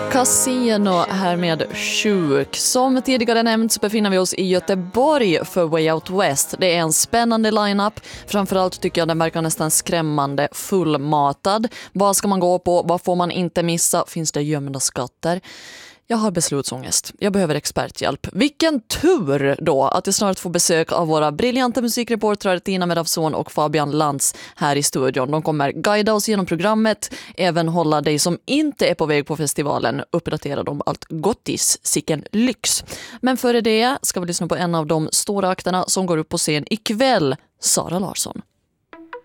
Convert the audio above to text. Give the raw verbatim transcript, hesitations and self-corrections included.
Casino här med Sjuk. Som tidigare nämnt så befinner vi oss i Göteborg för Way Out West. Det är en spännande lineup. Framförallt tycker jag den verkar nästan skrämmande fullmatad. Vad ska man gå på? Vad får man inte missa? Finns det gömda skatter? Jag har beslutsångest. Jag behöver experthjälp. Vilken tur då att jag snart får besök av våra briljanta musikreportrar Tina Medavson och Fabian Lantz här i studion. De kommer guida oss genom programmet, även hålla dig som inte är på väg på festivalen uppdaterad om allt gottis, sicken lyx. Men före det ska vi lyssna på en av de stora akterna som går upp på scen ikväll, Sara Larsson.